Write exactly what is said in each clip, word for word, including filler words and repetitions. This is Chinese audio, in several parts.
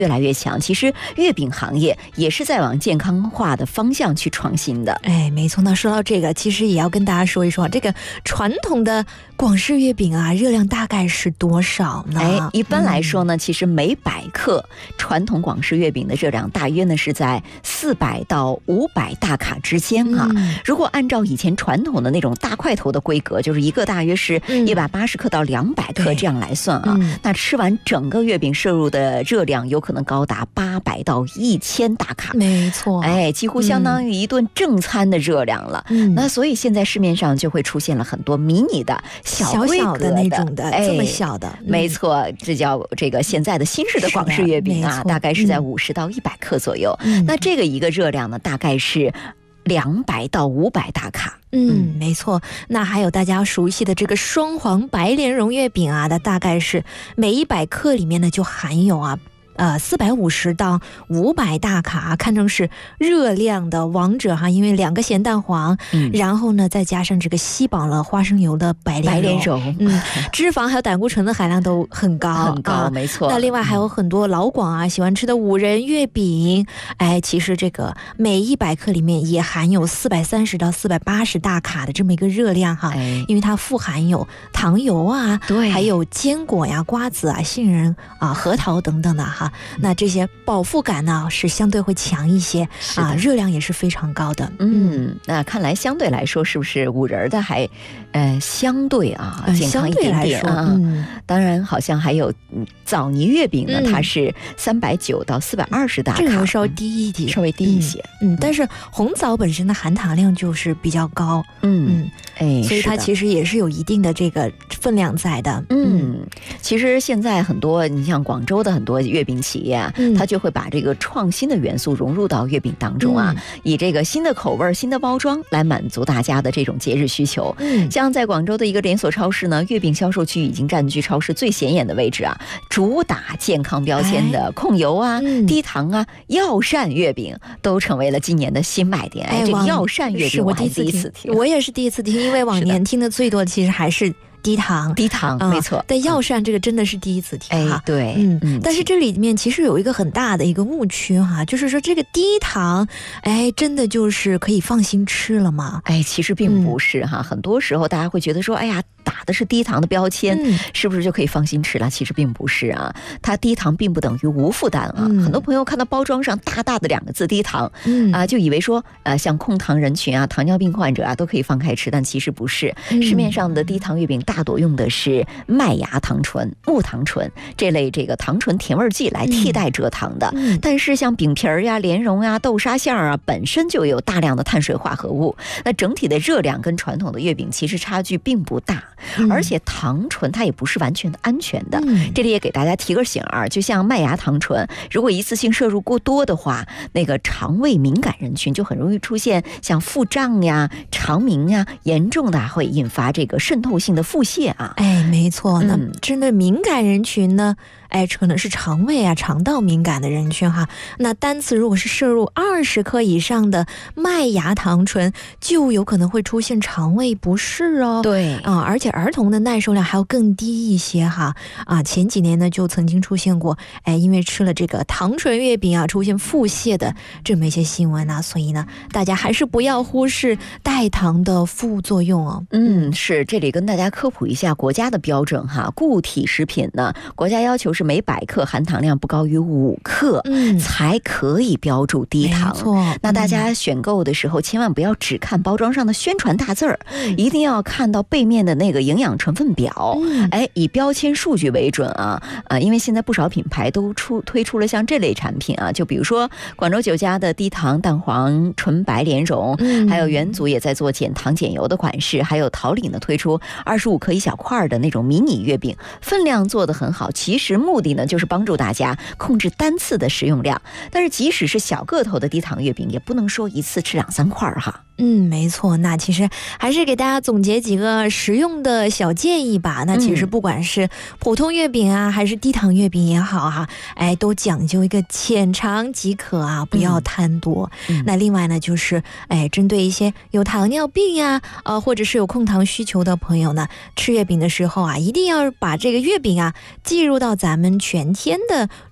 越来越强，其实月饼行业也是在往健康化的方向去创新的。 哎，没错。那说到这个，其实也要跟大家说一说，这个传统的广式月饼啊，热量大概是多少呢？ 哎，一般来说呢，嗯、其实每百克传统广式月饼的热量大约呢是在四百到五百大卡之间啊。嗯、如果按照以前传统的那种大块头的规格，就是一个大约是一百八十克到两百克这样来算啊，嗯、那吃完整个月饼摄入的热量有可能高达八百到一千大卡。 没错， 哎，几乎相当于一顿正餐的热量了。嗯、那所以现在市面上就会出现了很多迷你的小规格的、小小的那种的， 哎、 这么小的。嗯、 没错，这叫这个现在的新式的广式月饼啊，大概是在五十到一百克左右。嗯、那这个一个热量呢，大概是两百到五百大卡。 嗯，没错。那还有大家熟悉的这个双黄白莲蓉月饼啊，它大概是每一百克里面呢就含有啊。呃，四百五十到五百大卡，看成是热量的王者哈，因为两个咸蛋黄，嗯、然后呢再加上这个吸饱了花生油的白莲白莲蓉， 嗯，脂肪还有胆固醇的含量都很高， 很高，啊、没错。 那另外还有很多老广啊喜欢吃的五仁月饼，哎，其实这个每一百克里面也含有四百三十到四百八十大卡的这么一个热量哈，哎、因为它富含有糖油啊，对，还有坚果呀、瓜子啊、杏仁啊、核桃等等的哈。那这些饱腹感呢是相对会强一些啊，热量也是非常高的。 嗯，那看来相对来说，是不是五仁的还呃相对啊健康一点点啊？嗯、当然，好像还有枣泥月饼呢，嗯、它是三百九到四百二十大卡， 这个稍微低一点， 稍微低一些。 嗯，嗯但是红枣本身的含糖量就是比较高。嗯嗯，哎，所以它其实也是有一定的这个分量在的。 嗯，嗯其实现在很多，你像广州的很多月饼企业啊，嗯、它就会把这个创新的元素融入到月饼当中啊，嗯、以这个新的口味、新的包装来满足大家的这种节日需求。嗯，像在广州的一个连锁超市呢，月饼销售区已经占据超市最显眼的位置啊，主打健康标签的控油啊、哎嗯、低糖啊、药膳月饼都成为了今年的新卖点。哎，这个药膳月饼我还第一次听， 我也是第一次听，因为往年听的最多的其实还是低糖， 低糖， 啊、 没错。 但药膳这个真的是第一次听哈， 哎，对， 嗯嗯。但是这里面其实有一个很大的一个误区哈，就是说这个低糖，哎，真的就是可以放心吃了吗？ 哎，其实并不是哈，嗯、很多时候大家会觉得说，哎呀，打的是低糖的标签，嗯、是不是就可以放心吃了？其实并不是啊，它低糖并不等于无负担啊。嗯、很多朋友看到包装上大大的两个字低糖，嗯啊，就以为说，呃，像控糖人群啊、糖尿病患者啊都可以放开吃，但其实不是。嗯、市面上的低糖月饼大多用的是麦芽糖醇、木糖醇这类这个糖醇甜味剂来替代蔗糖的。嗯、但是像饼皮儿呀、莲蓉呀、豆沙馅儿啊，本身就有大量的碳水化合物，那整体的热量跟传统的月饼其实差距并不大。嗯、而且糖醇它也不是完全的安全的。嗯、这里也给大家提个醒儿，就像麦芽糖醇，如果一次性摄入过多的话，那个肠胃敏感人群就很容易出现像腹胀呀、肠鸣呀，严重的会引发这个渗透性的腹泻啊。 哎，没错。那针对敏感人群呢，哎，可能是肠胃啊、肠道敏感的人群哈。那单次如果是摄入二十克以上的麦芽糖醇，就有可能会出现肠胃不适哦。 对啊，而且儿童的耐受量还要更低一些哈。啊，前几年呢就曾经出现过，哎，因为吃了这个糖醇月饼啊，出现腹泻的这么一些新闻啊。所以呢，大家还是不要忽视代糖的副作用哦。 嗯，是，这里跟大家科普一下国家的标准哈，固体食品呢，国家要求是每百克含糖量不高于五克，嗯，才可以标注低糖。 没错， 那大家选购的时候，千万不要只看包装上的宣传大字儿，嗯、一定要看到背面的那个营养成分表，嗯、哎，以标签数据为准啊。呃，因为现在不少品牌都出推出了像这类产品啊，就比如说广州酒家的低糖蛋黄纯白莲蓉，嗯、还有元祖也在做减糖减油的款式，还有桃李呢推出二十五克一小块的那种迷你月饼，分量做得很好。其实目的呢就是帮助大家控制单次的食用量，但是即使是小个头的低糖月饼，也不能说一次吃两三块哈。 嗯，没错。那其实还是给大家总结几个实用的小建议吧。那其实不管是普通月饼啊，还是低糖月饼也好哈、啊，哎，都讲究一个浅尝即可啊，不要贪多。嗯、那另外呢，就是哎，针对一些有糖尿病呀、啊，呃，或者是有控糖需求的朋友呢，吃月饼的时候啊，一定要把这个月饼啊计入到咱们全天的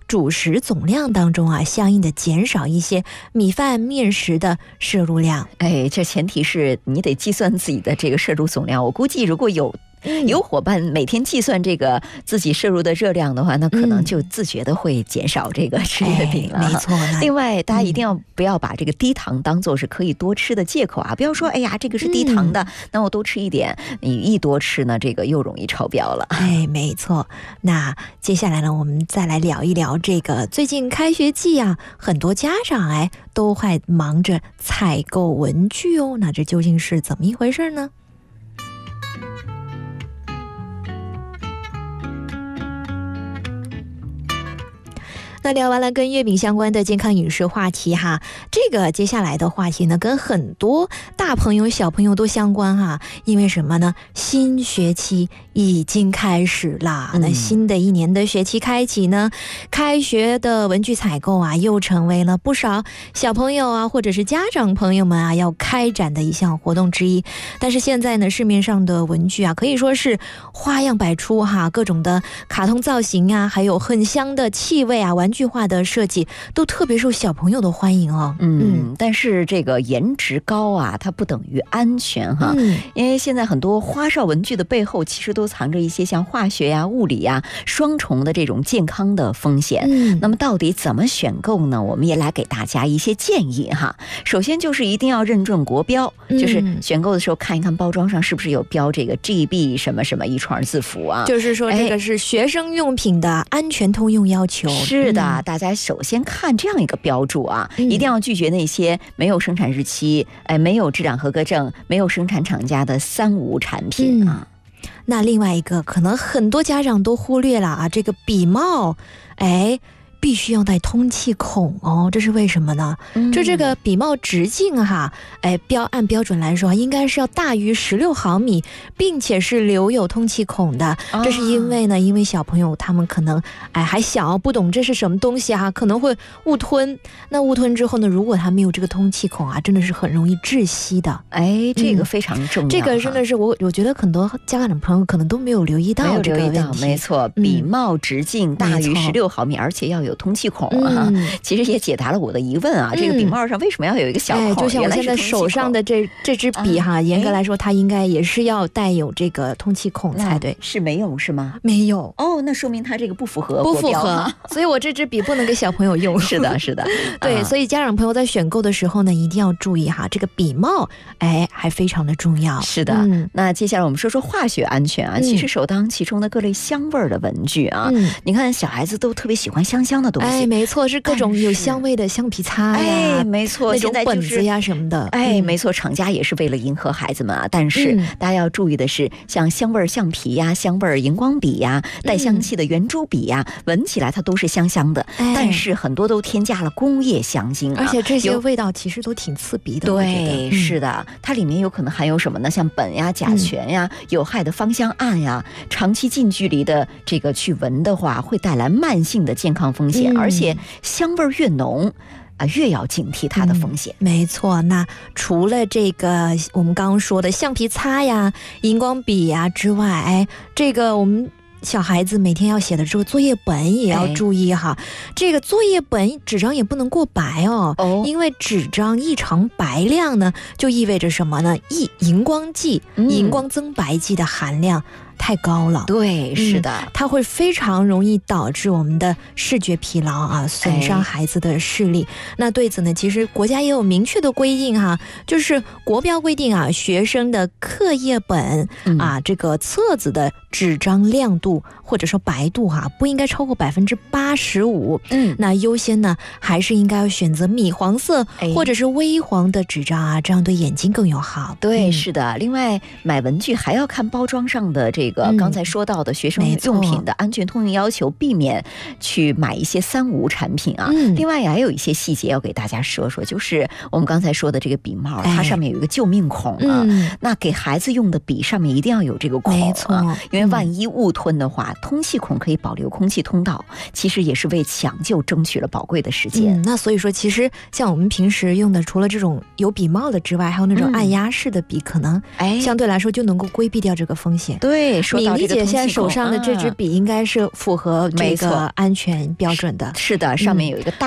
主食总量当中啊，相应的减少一些米饭、面食的摄入量。 哎，这前提是你得计算自己的这个摄入总量。我估计如果有有伙伴每天计算这个自己摄入的热量的话，那可能就自觉的会减少这个吃月饼了。 哎、没错。 另外，大家一定要不要把这个低糖当做是可以多吃的借口啊！不要说哎呀，这个是低糖的，嗯、那我多吃一点。你一多吃呢，这个又容易超标了。 哎，没错。那接下来呢，我们再来聊一聊这个最近开学季啊，很多家长哎都还忙着采购文具哦。那这究竟是怎么一回事呢？那聊完了跟月饼相关的健康饮食话题哈，这个接下来的话题呢，跟很多大朋友小朋友都相关哈。因为什么呢？新学期已经开始啦、嗯、那新的一年的学期开启呢，开学的文具采购啊，又成为了不少小朋友啊或者是家长朋友们啊要开展的一项活动之一。但是现在呢，市面上的文具啊可以说是花样百出哈，各种的卡通造型啊，还有很香的气味啊，玩具化的设计都特别受小朋友的欢迎哦。 嗯，嗯但是这个颜值高啊，它不等于安全哈。嗯、因为现在很多花哨文具的背后，其实都藏着一些像化学呀、物理呀双重的这种健康的风险。嗯，那么到底怎么选购呢？我们也来给大家一些建议哈。首先就是一定要认准国标，嗯、就是选购的时候看一看包装上是不是有标这个 G B 什么什么一串字符啊。 就是说这个是学生用品的安全通用要求。 是的。嗯、大家首先看这样一个标注啊、嗯，一定要拒绝那些没有生产日期、哎，没有质量合格证、没有生产厂家的三无产品啊。 嗯、那另外一个可能很多家长都忽略了啊，这个笔帽，哎。必须要带通气孔哦，这是为什么呢？嗯、就这个笔帽直径哈，哎，标按标准来说，应该是要大于十六毫米，并且是留有通气孔的。啊、这是因为呢，因为小朋友他们可能哎还小，不懂这是什么东西哈，可能会误吞。那误吞之后呢，如果它没有这个通气孔啊，真的是很容易窒息的。 哎，这个非常重要。嗯、 这个真的是我我觉得很多家长朋友可能都没有留意到这个问题。 没错，笔帽直径大于十六毫米，而且要有。有通气孔啊、嗯，其实也解答了我的疑问啊。嗯、这个笔帽上为什么要有一个小孔？ 哎、就像我现在手上的这这支笔哈，严、啊、格来说，它应该也是要带有这个通气孔才对。 是没有是吗？ 没有哦，那说明它这个不符合不符合，所以我这支笔不能给小朋友用。 是的，是的， 对、 啊， 所以家长朋友在选购的时候呢，一定要注意哈，这个笔帽哎还非常的重要。 是的，嗯、那接下来我们说说化学安全啊。嗯、其实首当其冲的各类香味的文具啊，嗯、你看小孩子都特别喜欢香香的东西。 哎，没错，是各种有香味的橡皮擦呀， 哎，没错， 那种本子呀什么的， 哎，没错，厂家也是为了迎合孩子们啊。但是、嗯、大家要注意的是，像香味橡皮呀、香味荧光笔呀、带香气的圆珠笔呀，嗯、闻起来它都是香香的，哎、但是很多都添加了工业香精、啊， 而且这些味道其实都挺刺鼻的。 对，是的，它里面有可能含有什么呢？像苯呀、甲醛呀、嗯、有害的芳香胺呀，长期近距离的这个去闻的话，会带来慢性的健康风险，嗯、而且香味越浓啊，越要警惕它的风险。 嗯、没错，那除了这个我们刚刚说的橡皮擦呀、荧光笔呀之外，哎，这个我们小孩子每天要写的这个作业本也要注意哈，哎、这个作业本纸张也不能过白哦，哦因为纸张异常白亮呢，就意味着什么呢？荧荧光剂、嗯、荧光增白剂的含量太高了。 对，是的、 嗯、它会非常容易导致我们的视觉疲劳啊，损伤孩子的视力、哎、那对此呢，其实国家也有明确的规定哈，就是国标规定啊，学生的课业本、嗯、啊这个册子的纸张亮度或者说白度哈、啊，不应该超过百分之八十五。嗯，那优先呢还是应该要选择米黄色或者是微黄的纸张啊，这样对眼睛更友好。 对、 嗯， 是的。另外买文具还要看包装上的这个、嗯、刚才说到的学生用品的安全通用要求，避免去买一些三无产品啊。嗯、另外还有一些细节要给大家说说，就是我们刚才说的这个笔帽，它上面有一个救命孔啊。嗯、那给孩子用的笔上面一定要有这个孔、啊， 没错， 因为万一误吞的话，通气孔可以保留空气通道，其实也是为抢救争取了宝贵的时间。 嗯、那所以说，其实像我们平时用的，除了这种有笔帽的之外，还有那种按压式的笔，嗯、可能哎相对来说就能够规避掉这个风险。 对。 对，说到这个敏丽姐现在手上的这支笔应该是符合这个安全标准的。 是的，上面有一个大